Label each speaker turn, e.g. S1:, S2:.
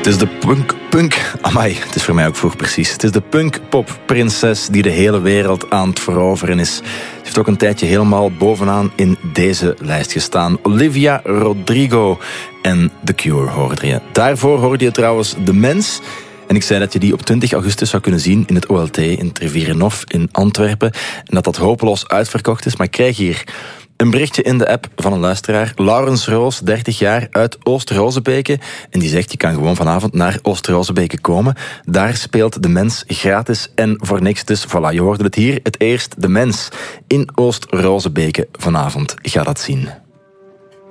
S1: is de amai, het is voor mij ook vroeg precies. Het is de punkpopprinses die de hele wereld aan het veroveren is. Ze heeft ook een tijdje helemaal bovenaan in deze lijst gestaan. Olivia Rodrigo en The Cure hoorde je. Daarvoor hoorde je trouwens De Mens. En ik zei dat je die op 20 augustus zou kunnen zien in het OLT in het Rivierenhof in Antwerpen. En dat hopeloos uitverkocht is. Maar ik krijg hier een berichtje in de app van een luisteraar. Laurens Roos, 30 jaar, uit Oost-Rozebeke. En die zegt, je kan gewoon vanavond naar Oost-Rozebeke komen. Daar speelt De Mens gratis en voor niks. Dus voilà, je hoorde het hier. Het eerst De Mens in Oost-Rozebeke vanavond. Ga dat zien.